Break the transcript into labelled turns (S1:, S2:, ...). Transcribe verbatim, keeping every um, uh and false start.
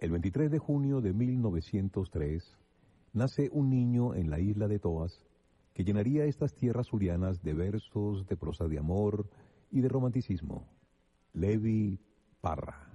S1: El veintitrés de junio de mil novecientos tres nace un niño en la isla de Toas que llenaría estas tierras zulianas de versos, de prosa de amor y de romanticismo. Levi Parra.